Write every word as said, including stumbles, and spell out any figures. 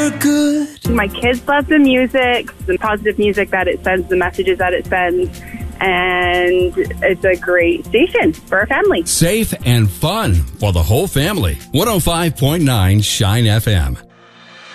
for good. My kids love the music, the positive music that it sends, the messages that it sends, and it's a great station for our family. Safe and fun for the whole family. one oh five point nine Shine F M.